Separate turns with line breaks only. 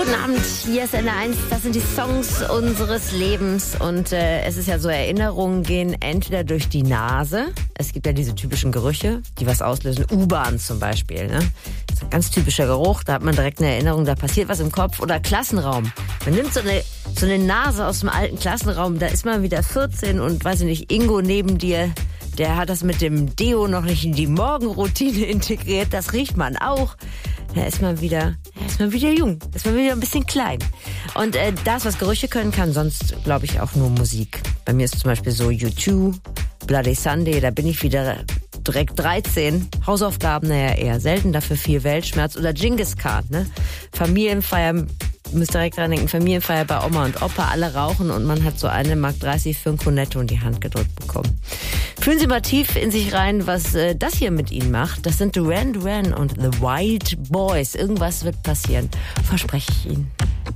Guten Abend, hier ist N1, das sind die Songs unseres Lebens und es ist ja so, Erinnerungen gehen entweder durch die Nase, es gibt ja diese typischen Gerüche, die was auslösen, U-Bahn zum Beispiel, ne? Das ist ein ganz typischer Geruch, da hat man direkt eine Erinnerung, da passiert was im Kopf, oder Klassenraum. Man nimmt so eine Nase aus dem alten Klassenraum, da ist man wieder 14 und weiß ich nicht, Ingo neben dir, der hat das mit dem Deo noch nicht in die Morgenroutine integriert, das riecht man auch. Da ist man wieder jung, ist man wieder ein bisschen klein. Und das, was Gerüche können, kann sonst, glaube ich, auch nur Musik. Bei mir ist zum Beispiel so U2, Bloody Sunday, da bin ich wieder direkt 13. Hausaufgaben, naja, eher selten, dafür viel Weltschmerz. Oder Genghis Khan, ne? Familienfeier, müsst direkt dran denken, Familienfeier bei Oma und Opa, alle rauchen und man hat so eine Mark 30 für ein Cornetto in die Hand gedrückt bekommen. Fühlen Sie mal tief in sich rein, was das hier mit Ihnen macht. Das sind Duran Duran und The Wild Boys. Irgendwas wird passieren, verspreche ich Ihnen.